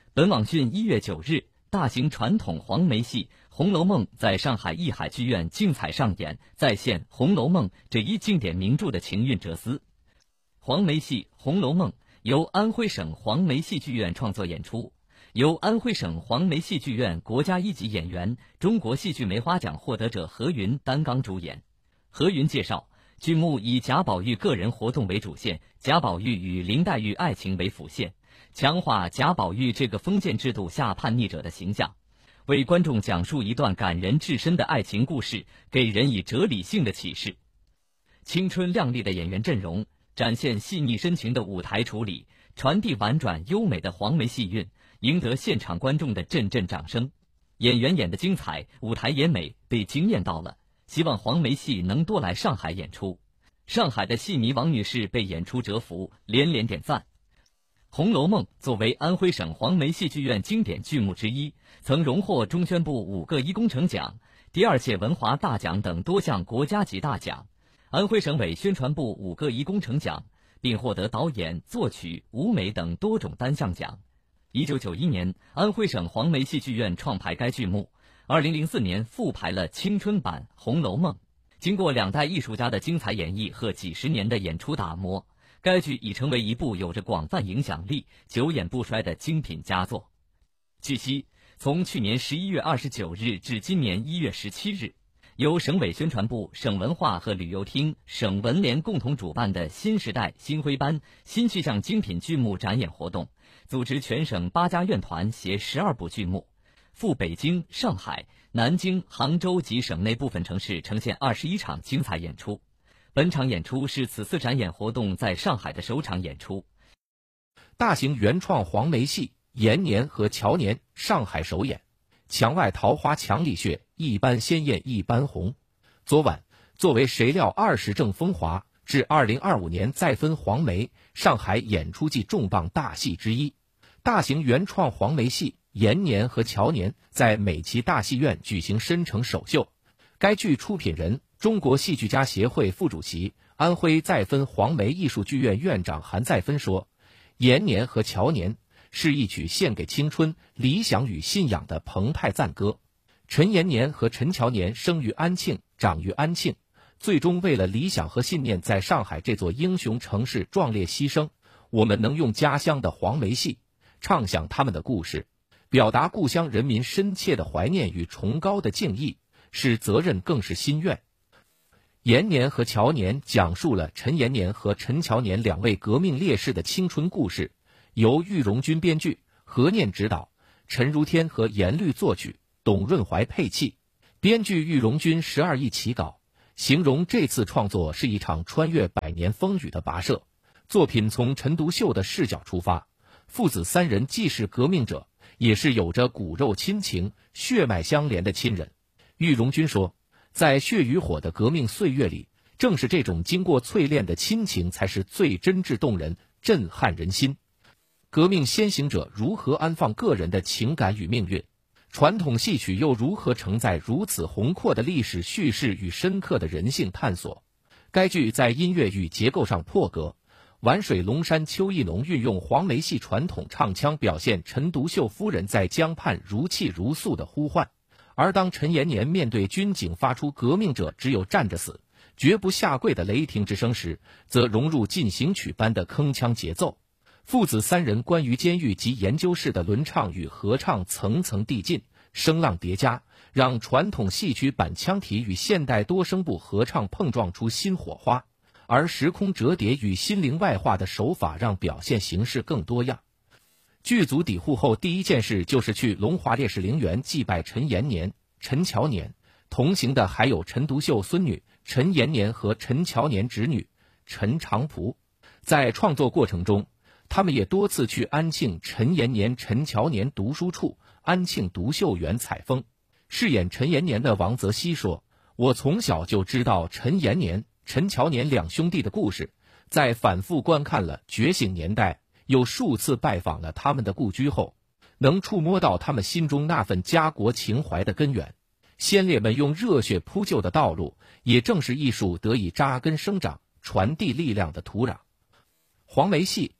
本网讯1月9日，大型传统黄梅戏《红楼梦》在上海艺海剧院精彩上演，再现《红楼梦》这一经典名著的情韵哲思。黄梅戏《红楼梦》由安徽省黄梅戏剧院创作演出，由安徽省黄梅戏剧院国家一级演员、中国戏剧梅花奖获得者何云担纲主演。何云介绍，剧目以贾宝玉个人活动为主线，贾宝玉与林黛玉爱情为辅线，强化贾宝玉这个封建制度下叛逆者的形象，为观众讲述一段感人至深的爱情故事，给人以哲理性的启示。青春靓丽的演员阵容，展现细腻深情的舞台处理，传递婉转优美的黄梅戏韵，赢得现场观众的阵阵掌声。演员演得精彩，舞台也美，被惊艳到了。希望黄梅戏能多来上海演出。上海的戏迷王女士被演出折服，连连点赞。《红楼梦》作为安徽省黄梅戏剧院经典剧目之一，曾荣获中宣部5个一工程奖、第2届文华大奖等多项国家级大奖，安徽省委宣传部5个一工程奖，并获得导演、作曲、舞美等多种单项奖。1991年，安徽省黄梅戏剧院创排该剧目，2004年复排了青春版《红楼梦》。经过2代艺术家的精彩演绎和几十年的演出打磨，该剧已成为一部有着广泛影响力、久演不衰的精品佳作。据悉，从去年11月29日至今年1月17日，由省委宣传部、省文化和旅游厅、省文联共同主办的新时代新徽班新气象精品剧目展演活动，组织全省8家院团携12部剧目，赴北京、上海、南京、杭州及省内部分城市呈现21场精彩演出。本场演出是此次展演活动在上海的首场演出。 大型原创黄梅戏《延年》和《乔年》上海首演，墙外桃花墙里雪，一般鲜艳一般红。昨晚，作为谁料20正风华至2025年再分黄梅上海演出季重磅大戏之一，大型原创黄梅戏《延年》和《乔年》在美琪大戏院举行申城首秀。该剧出品人中国戏剧家协会副主席、安徽再分黄梅艺术剧院院长韩再芬说，《延年》和《乔年》是一曲献给青春、理想与信仰的澎湃赞歌。陈延年和陈乔年生于安庆，长于安庆，最终为了理想和信念在上海这座英雄城市壮烈牺牲。我们能用家乡的黄梅戏唱响他们的故事，表达故乡人民深切的怀念与崇高的敬意，是责任更是心愿。延年和乔年讲述了陈延年和陈乔年2位革命烈士的青春故事，由郁荣军编剧，何念执导，陈如天和严律作曲，董润怀配器。编剧郁荣军12亿起稿，形容这次创作是一场穿越100年风雨的跋涉。作品从陈独秀的视角出发，父子3人既是革命者，也是有着骨肉亲情、血脉相连的亲人。郁荣军说，在血与火的革命岁月里，正是这种经过淬炼的亲情才是最真挚动人、震撼人心。革命先行者如何安放个人的情感与命运？传统戏曲又如何承载如此宏阔的历史叙事与深刻的人性探索？该剧在音乐与结构上破格，皖水龙山邱意农运用黄梅戏传统唱腔表现陈独秀夫人在江畔如泣如诉的呼唤，而当陈延年面对军警发出革命者只有站着死，绝不下跪的雷霆之声时，则融入进行曲般的铿锵节奏。父子3人关于监狱及研究室的轮唱与合唱层层递进，声浪叠加，让传统戏曲板腔体与现代多声部合唱碰撞出新火花，而时空折叠与心灵外化的手法让表现形式更多样。剧组抵沪后第一件事就是去龙华烈士陵园祭拜陈延年、陈乔年，同行的还有陈独秀孙女陈延年和陈乔年侄女陈长璞。在创作过程中，他们也多次去安庆陈延年、陈乔年读书处、安庆独秀园采风。饰演陈延年的王泽熙说，我从小就知道陈延年、陈乔年2兄弟的故事，在反复观看了《觉醒年代》，又数次拜访了他们的故居后，能触摸到他们心中那份家国情怀的根源。先烈们用热血铺就的道路，也正是艺术得以扎根生长、传递力量的土壤。黄梅戏《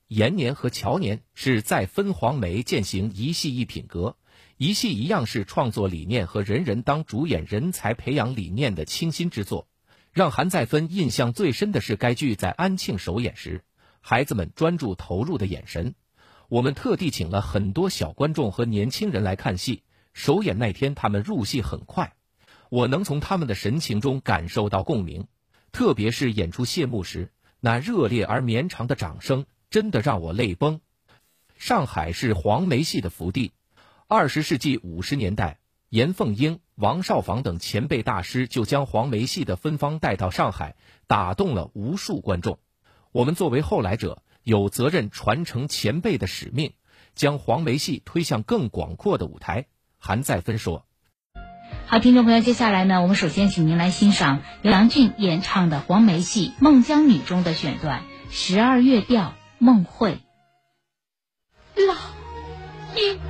延年和乔年是再分黄梅践行一戏一品格，一戏一样是创作理念和人人当主演人才培养理念的倾心之作。让韩再芬印象最深的是该剧在安庆首演时，孩子们专注投入的眼神。我们特地请了很多小观众和年轻人来看戏，首演那天他们入戏很快，我能从他们的神情中感受到共鸣，特别是演出谢幕时，那热烈而绵长的掌声真的让我泪崩。上海是黄梅戏的福地，20世纪50年代，严凤英、王少舫等前辈大师就将黄梅戏的芬芳带到上海，打动了无数观众。我们作为后来者，有责任传承前辈的使命，将黄梅戏推向更广阔的舞台。韩再芬说。 好，听众朋友，接下来呢，我们首先请您来欣赏由杨俊演唱的黄梅戏《孟姜女》中的选段《12月调·孟会》。 老鹰